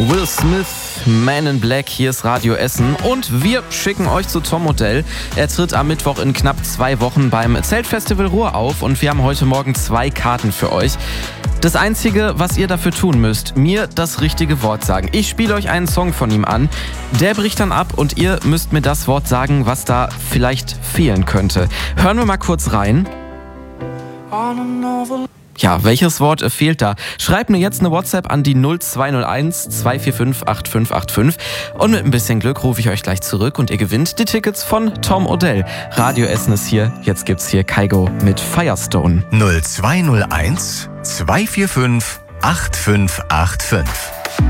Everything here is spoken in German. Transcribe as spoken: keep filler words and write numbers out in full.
Will Smith, Man in Black, hier ist Radio Essen und wir schicken euch zu Tom Odell. Er tritt am Mittwoch in knapp zwei Wochen beim Zeltfestival Ruhr auf und wir haben heute Morgen zwei Karten für euch. Das Einzige, was ihr dafür tun müsst, mir das richtige Wort sagen. Ich spiele euch einen Song von ihm an, der bricht dann ab und ihr müsst mir das Wort sagen, was da vielleicht fehlen könnte. Hören wir mal kurz rein. Ja, welches Wort fehlt da? Schreibt mir jetzt eine WhatsApp an die null zwei null eins zwei vier fünf acht fünf acht fünf und mit ein bisschen Glück rufe ich euch gleich zurück und ihr gewinnt die Tickets von Tom Odell. Radio Essen ist hier, jetzt gibt's hier Kygo mit Firestone. null zwei null eins zwei vier fünf acht fünf acht fünf.